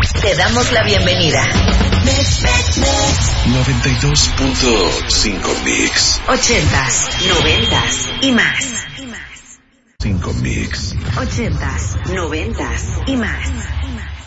Te damos la bienvenida. 92.5 Mix. 80s, 90s y más. 5 Mix. 80s, 90s y más.